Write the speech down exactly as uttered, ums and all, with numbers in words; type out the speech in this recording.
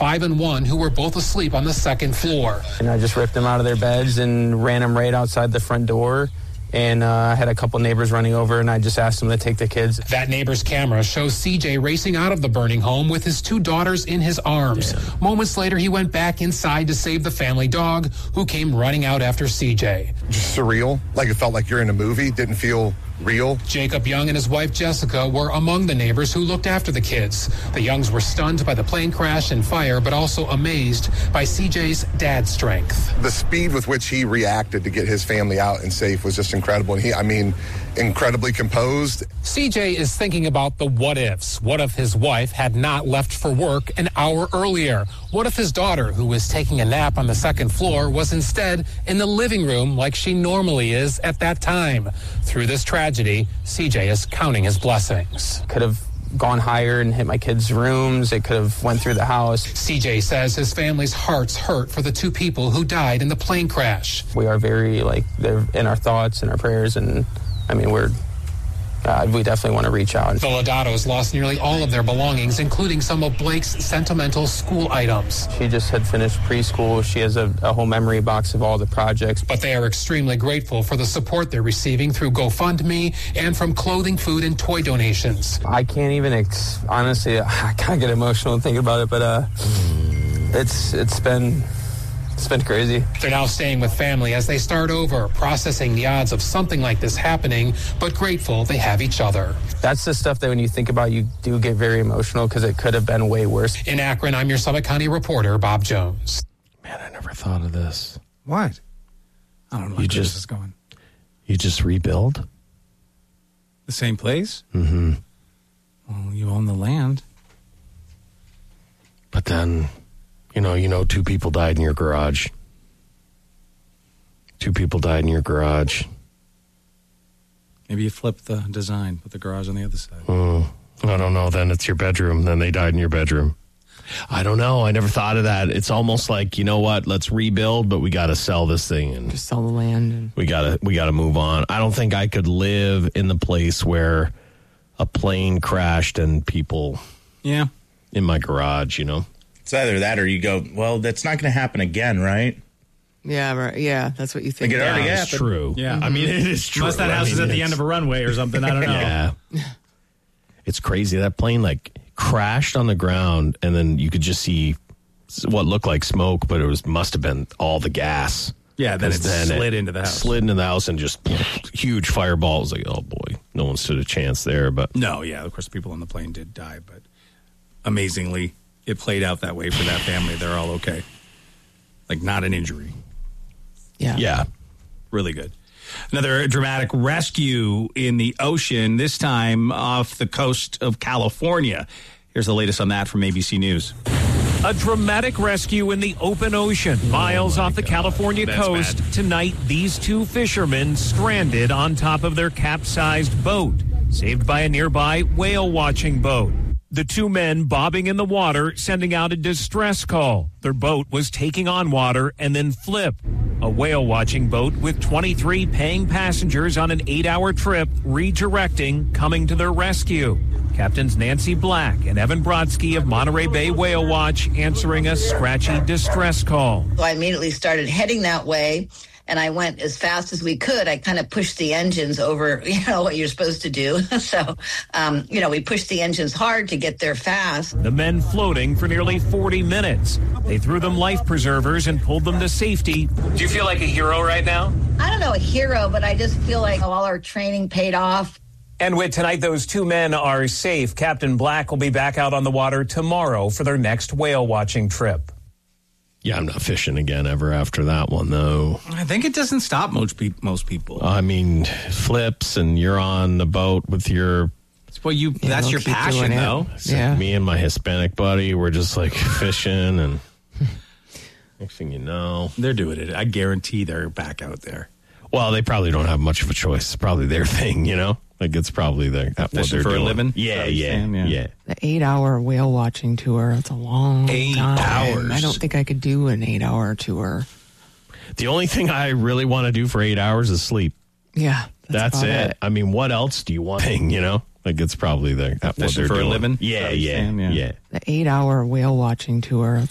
five and one, who were both asleep on the second floor. And I just ripped them out of their beds and ran them right outside the front door. And uh, I had a couple neighbors running over, and I just asked them to take the kids. That neighbor's camera shows C J racing out of the burning home with his two daughters in his arms. Yeah. Moments later, he went back inside to save the family dog, who came running out after C J. Just surreal. Like it felt like you're in a movie. Didn't feel real. Jacob Young and his wife Jessica were among the neighbors who looked after the kids. The Youngs were stunned by the plane crash and fire, but also amazed by C J's dad's strength. The speed with which he reacted to get his family out and safe was just incredible. And he, I mean, incredibly composed. C J is thinking about the what ifs. What if his wife had not left for work an hour earlier? What if his daughter, who was taking a nap on the second floor, was instead in the living room like she normally is at that time? Through this tragedy, C J is counting his blessings. Could have gone higher and hit my kids' rooms. It could have went through the house. C J says his family's hearts hurt for the two people who died in the plane crash. We are very, like, they're in our thoughts and our prayers, and, I mean, we're, uh, we definitely want to reach out. The Lodatos lost nearly all of their belongings, including some of Blake's sentimental school items. She just had finished preschool. She has a, a whole memory box of all the projects. But they are extremely grateful for the support they're receiving through GoFundMe and from clothing, food, and toy donations. I can't even, ex- honestly, I kind of get emotional thinking about it, but uh, it's it's been... It's been crazy. They're now staying with family as they start over, processing the odds of something like this happening, but grateful they have each other. That's the stuff that when you think about, you do get very emotional because it could have been way worse. In Akron, I'm your Summit County reporter, Bob Jones. Man, I never thought of this. What? I don't know where this is going. You just rebuild? The same place? Mm-hmm. Well, you own the land. But then... You know, you know, two people died in your garage. Two people died in your garage. Maybe you flip the design, put the garage on the other side. Mm, I don't know. Then it's your bedroom. Then they died in your bedroom. I don't know. I never thought of that. It's almost like, you know what? Let's rebuild, but we got to sell this thing and just sell the land. And- we got to we got to move on. I don't think I could live in the place where a plane crashed and people. Yeah. In my garage, you know. It's either that or you go, well, that's not going to happen again, right? Yeah, right. Yeah, that's what you think. Like it already yeah, happened. It's true. Yeah. I mean, it is true. Unless that house I mean, is at the it's... end of a runway or something. I don't know. Yeah. It's crazy. That plane, like, crashed on the ground, and then you could just see what looked like smoke, but it was must have been all the gas. Yeah, then it then slid it into the house. Slid into the house and just huge fireball. It was like, oh, boy. No one stood a chance there. But No, yeah. Of course, the people on the plane did die, but amazingly, it played out that way for that family. They're all okay. Like, not an injury. Yeah. Yeah. Really good. Another dramatic rescue in the ocean, this time off the coast of California. Here's the latest on that from A B C News. A dramatic rescue in the open ocean, miles oh off the God. California That's coast. bad. Tonight, these two fishermen stranded on top of their capsized boat, saved by a nearby whale-watching boat. The two men bobbing in the water, sending out a distress call. Their boat was taking on water and then flipped. A whale-watching boat with twenty-three paying passengers on an eight-hour trip redirecting, coming to their rescue. Captains Nancy Black and Evan Brodsky of Monterey Bay Whale Watch answering a scratchy distress call. So I immediately started heading that way, and I went as fast as we could. I kind of pushed the engines over, you know, what you're supposed to do. so, um, you know, we pushed the engines hard to get there fast. The men floating for nearly forty minutes. They threw them life preservers and pulled them to safety. Do you feel like a hero right now? I don't know a hero, but I just feel like all our training paid off. And with tonight, those two men are safe. Captain Black will be back out on the water tomorrow for their next whale watching trip. Yeah, I'm not fishing again ever after that one, though. I think it doesn't stop most, pe- most people. I mean, flips and you're on the boat with your... Well, you Yeah, that's they'll your keep passion, doing it. though. So Yeah. me and my Hispanic buddy, we're just like fishing, and next thing you know... They're doing it. I guarantee they're back out there. Well, they probably don't have much of a choice. It's probably their thing, you know? Like, it's probably their, what Fishing they're for a doing. living? Yeah, Is that yeah, what you're saying? yeah, Yeah. The eight-hour whale watching tour, that's a long Eight time. hours. I don't think I could do an eight-hour tour. The only thing I really want to do for eight hours is sleep. Yeah, that's, That's, about it. I mean, what else do you want? Thing, you know? Like, it's probably their, what Fishing they're for a doing. living? Yeah, Is that what you're yeah, saying? Yeah. yeah. The eight-hour whale watching tour,